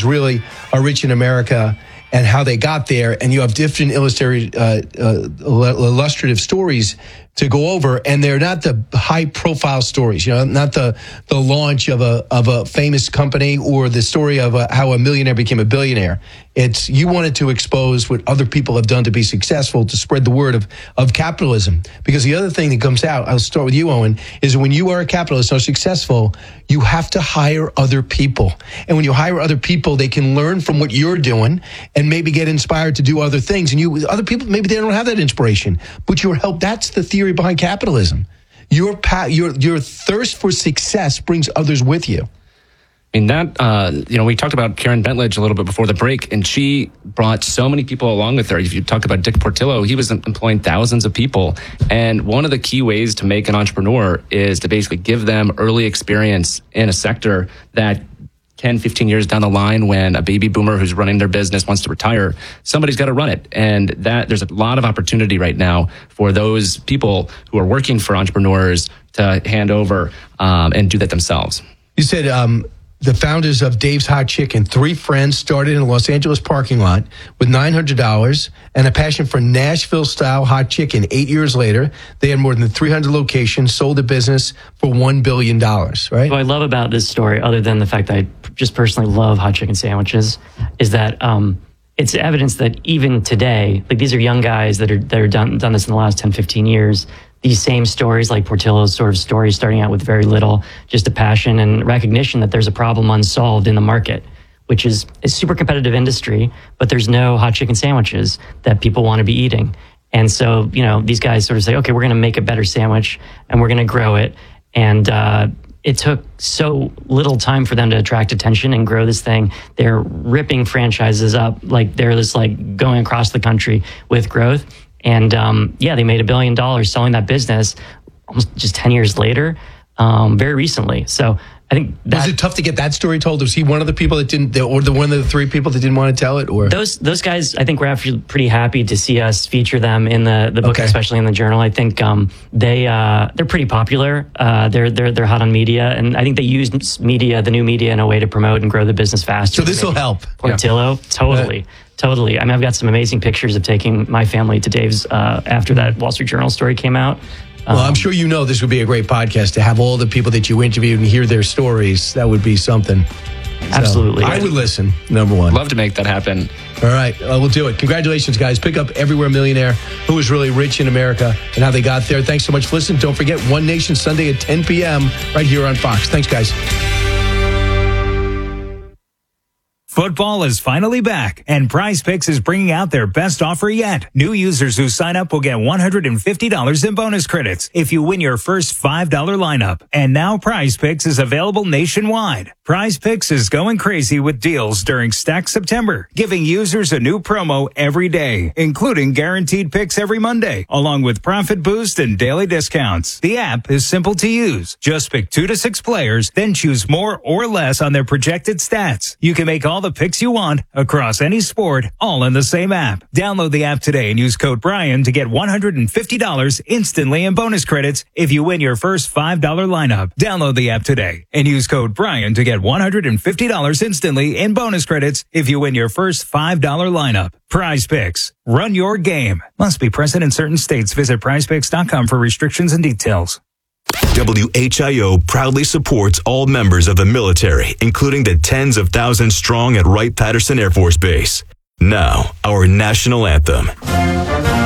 founders really are rich in America and how they got there, and you have different illustrative stories to go over, and they're not the high-profile stories, not the launch of a famous company or the story of how a millionaire became a billionaire. It's you wanted to expose what other people have done to be successful, to spread the word of capitalism. Because the other thing that comes out, I'll start with you, Owen, is when you are a capitalist or successful, you have to hire other people. And when you hire other people, they can learn from what you're doing and maybe get inspired to do other things. And other people, maybe they don't have that inspiration, but your help, that's the theory behind capitalism. Your thirst for success brings others with you. And that, we talked about Karen Bentledge a little bit before the break, and she brought so many people along with her. If you talk about Dick Portillo, he was employing thousands of people. And one of the key ways to make an entrepreneur is to basically give them early experience in a sector that 10, 15 years down the line, when a baby boomer who's running their business wants to retire, somebody's got to run it. And that there's a lot of opportunity right now for those people who are working for entrepreneurs to hand over and do that themselves. You said the founders of Dave's Hot Chicken, 3 friends, started in a Los Angeles parking lot with $900 and a passion for Nashville-style hot chicken. 8 years later, they had more than 300 locations, sold the business for $1 billion, right? What I love about this story, other than the fact that I just personally love hot chicken sandwiches, is that it's evidence that even today, like these are young guys that are done this in the last 10, 15 years. These same stories, like Portillo's sort of story, starting out with very little, just a passion and recognition that there's a problem unsolved in the market, which is a super competitive industry, but there's no hot chicken sandwiches that people want to be eating. And so, these guys sort of say, okay, we're going to make a better sandwich and we're going to grow it. And it took so little time for them to attract attention and grow this thing. They're ripping franchises up, like they're just like going across the country with growth. And they made $1 billion selling that business almost just 10 years later, very recently. So I think was it tough to get that story told? Was he one of the people that didn't, or one of the 3 people that didn't want to tell it? Or those guys, I think, were actually pretty happy to see us feature them in the book, especially in the journal. I think they're pretty popular. They're hot on media, and I think they use media, the new media, in a way to promote and grow the business faster. So this will help. Portillo, totally. Totally. I mean, I've got some amazing pictures of taking my family to Dave's after that Wall Street Journal story came out. Well, I'm sure this would be a great podcast to have all the people that you interviewed and hear their stories. That would be something. Absolutely. So I would listen, number one. Love to make that happen. All right. We'll do it. Congratulations, guys. Pick up Everywhere Millionaire, who is really rich in America and how they got there. Thanks so much for listening. Don't forget, One Nation Sunday at 10 p.m. right here on Fox. Thanks, guys. Football is finally back, and PrizePicks is bringing out their best offer yet. New users who sign up will get $150 in bonus credits if you win your first $5 lineup. And now PrizePicks is available nationwide. PrizePicks is going crazy with deals during Stack September, giving users a new promo every day, including guaranteed picks every Monday, along with profit boost and daily discounts. The app is simple to use. Just pick 2 to 6 players, then choose more or less on their projected stats. You can make all the picks you want across any sport, all in the same app. Download the app today and use code Brian to get $150 instantly in bonus credits if you win your first $5 lineup. Download the app today and use code Brian to get $150 instantly in bonus credits if you win your first $5 lineup. PrizePicks. Run your game. Must be present in certain states. Visit prizepicks.com for restrictions and details. WHIO proudly supports all members of the military, including the tens of thousands strong at Wright-Patterson Air Force Base. Now, our national anthem.